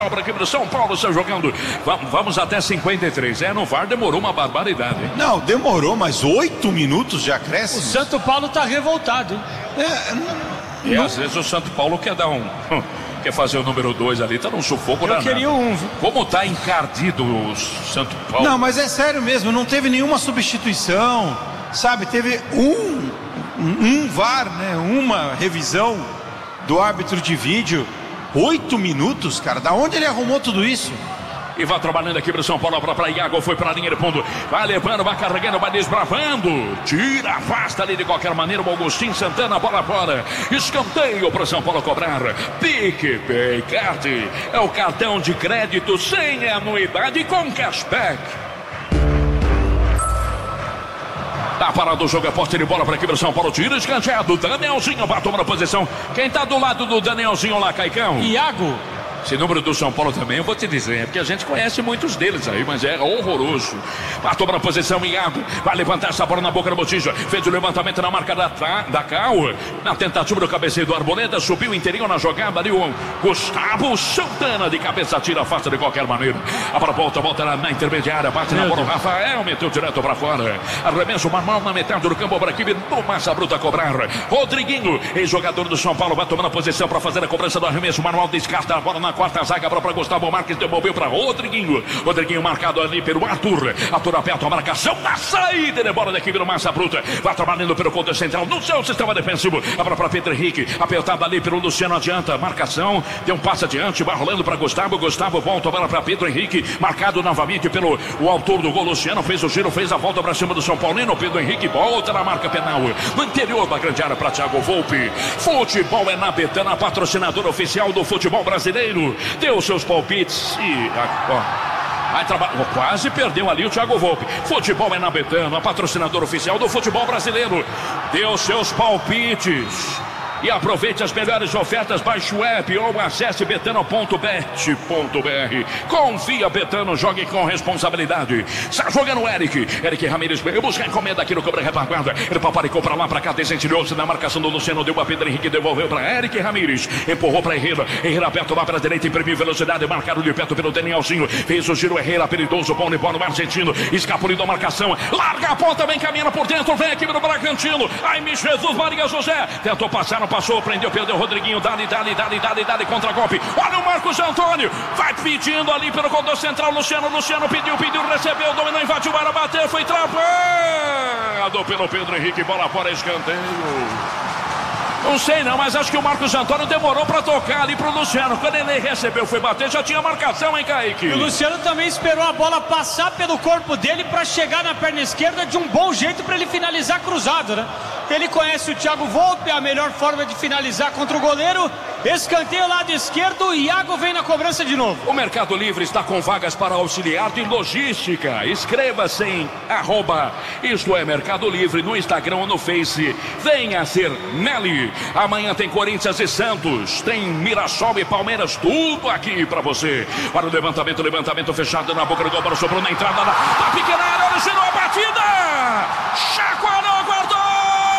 Para a equipe do São Paulo está jogando. Vamos até 53. No VAR demorou uma barbaridade, hein? Não, demorou, mas 8 minutos de acréscimo. O Santo Paulo está revoltado, hein? Às vezes o Santo Paulo quer dar quer fazer o número 2 ali, tá num sufoco danado. Eu queria um. Como tá encardido o Santo Paulo? Não, mas é sério mesmo, não teve nenhuma substituição, sabe? Teve um VAR, né? Uma revisão do árbitro de vídeo. 8 minutos, cara, da onde ele arrumou tudo isso? E vai trabalhando aqui pro São Paulo, para Iago, foi para a linha de fundo, vai levando, vai carregando, vai desbravando, tira, afasta ali de qualquer maneira o Augustinho Santana, bola fora, escanteio para São Paulo cobrar. PicPay Card é o cartão de crédito sem anuidade com cashback. Tá parado o jogo, é poste de bola para aqui pro São Paulo, tira escanteado, Danielzinho vai tomando posição. Quem tá do lado do Danielzinho lá, Caicão? Iago. Esse número do São Paulo também, eu vou te dizer, porque a gente conhece muitos deles aí, mas é horroroso. Vai tomar a posição, Iago, vai levantar essa bola na boca da botija, fez o levantamento na marca da Cal, na tentativa do cabeceio do Arboleda, subiu inteirinho na jogada ali o Gustavo Santana, de cabeça tira, afasta de qualquer maneira. A bola volta na intermediária, bate na bola, o Rafael meteu direto para fora, arremesso manual na metade do campo, para a equipe do Massa Bruta cobrar. Rodriguinho, ex-jogador do São Paulo, vai tomando a posição para fazer a cobrança do arremesso manual, descarta a bola na quarta zaga para Gustavo Marques, devolveu para Rodriguinho. Rodriguinho marcado ali pelo Arthur aperta a marcação na saída de bola da equipe do Massa Bruta, vai trabalhando pelo contra central no seu sistema defensivo, a para Pedro Henrique, apertado ali pelo Luciano, adianta, marcação, deu um passo adiante, vai rolando para Gustavo volta a bola para Pedro Henrique, marcado novamente pelo o autor do gol, Luciano, fez o giro, fez a volta para cima do São Paulino, Pedro Henrique volta na marca penal, no interior da grande área para Thiago Volpe. Futebol é na Betana, patrocinador oficial do futebol brasileiro. Deu seus palpites e quase perdeu ali o Thiago Volpe. Futebol é na Betana, patrocinador oficial do futebol brasileiro. Deu seus palpites e aproveite as melhores ofertas. Baixe o app ou acesse betano.bet.br. Confia, Betano, jogue com responsabilidade. Está jogando o Eric Ramírez, busca a encomenda aqui no Cobra Retaguarda. Ele paparicou para lá, para cá, desentilhou-se na marcação do Luciano, deu a Pedro Henrique, devolveu para Eric Ramírez, empurrou para Herrera aperto lá para a direita, imprimiu velocidade, marcado de perto pelo Danielzinho, fez o giro, Herrera, perigoso, bom de bola no argentino, escapuliu da marcação, larga a ponta, vem caminhando por dentro, vem aqui no Bragantino, ai, Jesus Maria José, tentou passar, não passou, prendeu, perdeu, Rodriguinho, dali, contra golpe, olha o Marcos Antônio, vai pedindo ali pelo contorno central, Luciano pediu, recebeu, dominou, invadiu, para bater, foi travado pelo Pedro Henrique, bola fora, escanteio. Não sei não, mas acho que o Marcos Antônio demorou para tocar ali pro Luciano. Quando ele recebeu, foi bater, já tinha marcação, hein, Kaique? E o Luciano também esperou a bola passar pelo corpo dele para chegar na perna esquerda de um bom jeito para ele finalizar cruzado, né? Ele conhece o Thiago Volpe, a melhor forma de finalizar contra o goleiro. Escanteio lado esquerdo, Iago vem na cobrança de novo. O Mercado Livre está com vagas para auxiliar de logística. Inscreva-se em @isto é Mercado Livre no Instagram ou no Face. Venha ser Nelly. Amanhã tem Corinthians e Santos, tem Mirassol e Palmeiras, tudo aqui para você. Para o levantamento fechado na boca do gol, sobrou na entrada da pequena área, originou a batida.